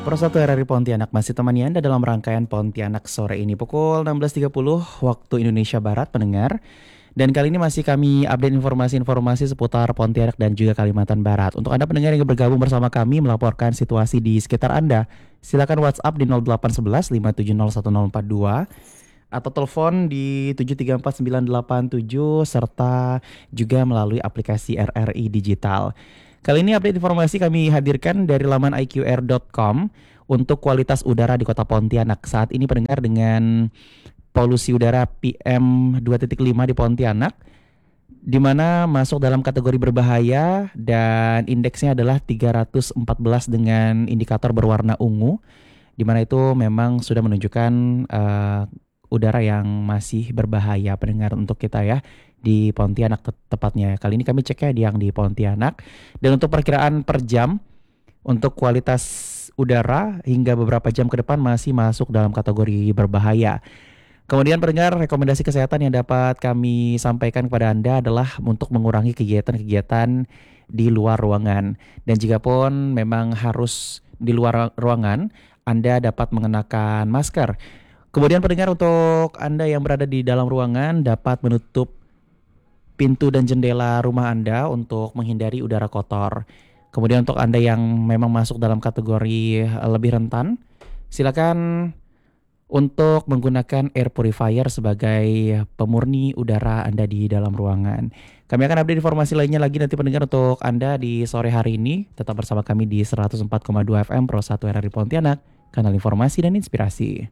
Persatu RRI Pontianak masih temani Anda dalam rangkaian Pontianak sore ini pukul 16.30 waktu Indonesia Barat pendengar. Dan kali ini masih kami update informasi-informasi seputar Pontianak dan juga Kalimantan Barat. Untuk Anda pendengar yang bergabung bersama kami melaporkan situasi di sekitar Anda, silakan WhatsApp di 0811 570 1042 atau telepon di 7349877 serta juga melalui aplikasi RRI Digital. Kali ini update informasi kami hadirkan dari laman iqr.com untuk kualitas udara di Kota Pontianak. Saat ini pendengar dengan polusi udara PM 2.5 di Pontianak di mana masuk dalam kategori berbahaya dan indeksnya adalah 314 dengan indikator berwarna ungu, di mana itu memang sudah menunjukkan udara yang masih berbahaya pendengar untuk kita ya di Pontianak tepatnya. Kali ini kami ceknya yang di Pontianak, dan untuk perkiraan per jam untuk kualitas udara hingga beberapa jam ke depan masih masuk dalam kategori berbahaya. Kemudian pendengar, rekomendasi kesehatan yang dapat kami sampaikan kepada Anda adalah untuk mengurangi kegiatan-kegiatan di luar ruangan. Dan jika pun memang harus di luar ruangan, Anda dapat mengenakan masker. Kemudian pendengar, untuk Anda yang berada di dalam ruangan dapat menutup pintu dan jendela rumah Anda untuk menghindari udara kotor. Kemudian untuk Anda yang memang masuk dalam kategori lebih rentan, silakan untuk menggunakan air purifier sebagai pemurni udara Anda di dalam ruangan. Kami akan update informasi lainnya lagi nanti pendengar untuk Anda di sore hari ini. Tetap bersama kami di 104,2 FM Pro 1 RRI Pontianak, kanal informasi dan inspirasi.